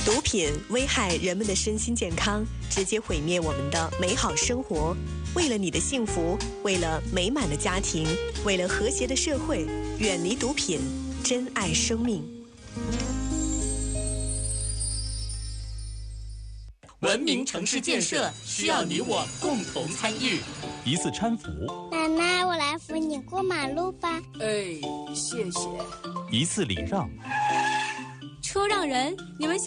毒品危害人们的身心健康，直接毁灭我们的美好生活。为了你的幸福，为了美满的家庭，为了和谐的社会，远离毒品，珍爱生命。 文明城市建设需要你我共同参与。 一次搀扶， 奶奶，我来扶你过马路吧。 哎，谢谢。 一次礼让， 车让人，你们先